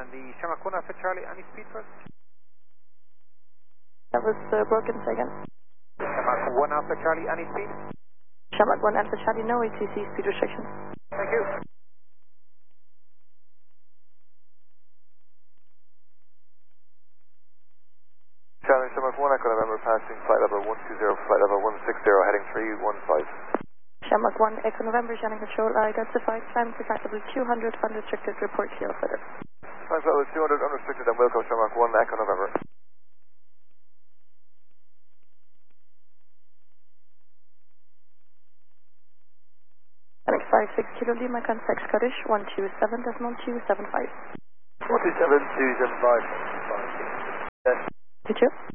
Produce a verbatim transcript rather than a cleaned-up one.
And the Shamrock one Alpha Charlie, any speed for us? That was uh, broken second. Shamrock one Alpha Charlie, any speed? Shamrock one Alpha Charlie, no A T C speed restriction. Thank you. Charlie, Shamrock one Echo November, passing flight level one two zero, flight level one six zero, heading three one five. Shamrock one Echo November, Shannon Control, identified, climb to flight level two hundred, unrestricted, report to your footer. Flight level two hundred, unrestricted, and Wilco, Shamrock one Echo November. Alex five six Kilo Lima, contact Scottish, one two seven decimal two seven five. one two seven two seven five. Yes. Did you?